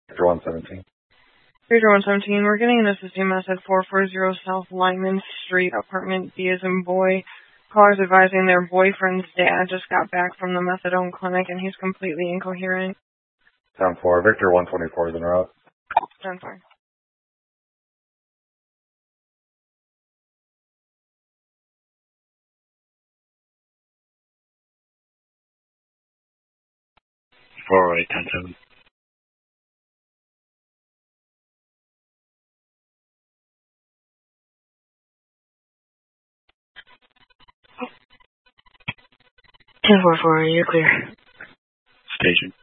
Victor 117. Victor 117, we're getting an assisting mess at 440 South Lyman Street, apartment B as in boy. Callers advising their boyfriend's dad just got back from the methadone clinic and he's completely incoherent. 10-4, Victor 124 is en route. 10-4. Forward 10-7. Ten 4 4, you're clear. Station.